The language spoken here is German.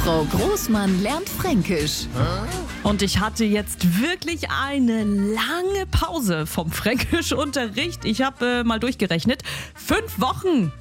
Frau Großmann lernt Fränkisch. Und ich hatte jetzt wirklich eine lange Pause vom Fränkischunterricht. Ich habe mal durchgerechnet. 5 Wochen.